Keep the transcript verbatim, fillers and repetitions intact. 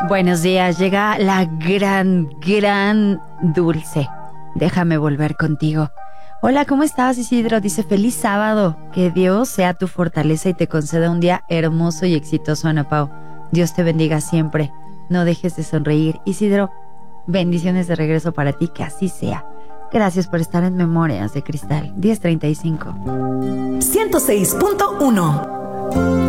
Buenos días, llega la gran, gran Dulce. Déjame volver contigo. Hola, ¿cómo estás, Isidro? Dice, feliz sábado. Que Dios sea tu fortaleza y te conceda un día hermoso y exitoso, Ana Pao. Dios te bendiga siempre. No dejes de sonreír. Isidro, bendiciones de regreso para ti, que así sea. Gracias por estar en Memorias de Cristal. diez treinta y cinco. ciento seis punto uno